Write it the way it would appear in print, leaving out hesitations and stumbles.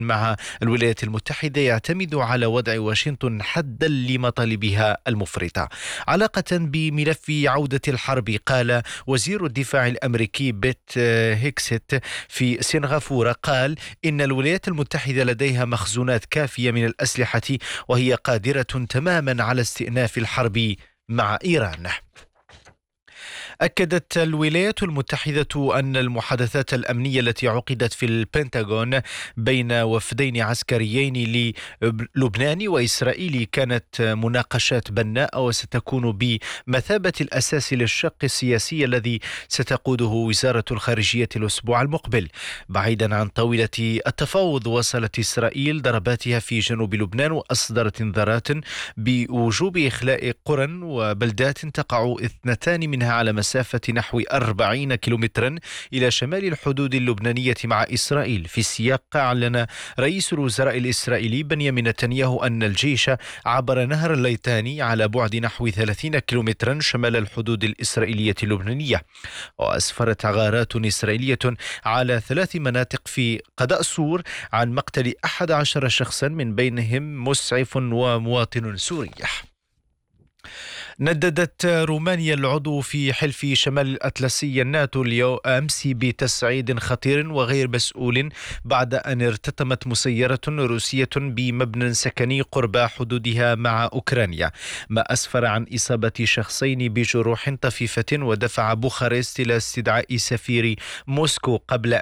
مع الولايات المتحدة يعتمد على وضع واشنطن حدا لمطالبها المفرطة. علاقة بملف عودة الحرب، قال وزير الدفاع الأمريكي بيت هيكسيت في سنغافورة، قال إن الولايات المتحدة لديها مخزونات كافية من الأسلحة وهي قادرة تماما على استئناف الحرب مع إيران. أكدت الولايات المتحدة أن المحادثات الأمنية التي عقدت في البنتاغون بين وفدين عسكريين للبنان وإسرائيل كانت مناقشات بناءة وستكون بمثابة الأساس للشق السياسي الذي ستقوده وزارة الخارجية الأسبوع المقبل. بعيدا عن طاولة التفاوض، وصلت إسرائيل ضرباتها في جنوب لبنان وأصدرت انذارات بوجوب إخلاء قرى وبلدات تقع 2 منها على مسافة نحو 40 كيلومترا إلى شمال الحدود اللبنانية مع إسرائيل. في السياق، أعلن رئيس الوزراء الإسرائيلي بنيامين نتنياهو أن الجيش عبر نهر الليطاني على بعد نحو 30 كيلومترا شمال الحدود الإسرائيلية اللبنانية. وأسفرت غارات إسرائيلية على 3 مناطق في قضاء سور عن مقتل 11 شخصا، من بينهم مسعف ومواطن سوري. نددت رومانيا العضو في حلف شمال الأطلسي الناتو اليوم أمس بتصعيد خطير وغير مسؤول بعد أن ارتطمت مسيرة روسية بمبنى سكني قرب حدودها مع أوكرانيا، ما أسفر عن إصابة شخصين بجروح طفيفة ودفع بوخارست إلى استدعاء سفير موسكو قبل